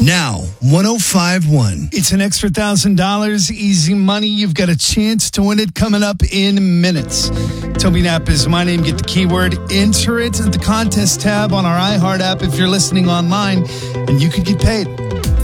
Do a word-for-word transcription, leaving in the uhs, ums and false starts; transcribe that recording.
Now, one oh five point one. It's an extra one thousand dollars, easy money. You've got a chance to win it coming up in minutes. Toby Knapp is my name. Get the keyword, enter it at the contest tab on our iHeart app if you're listening online, and you could get paid.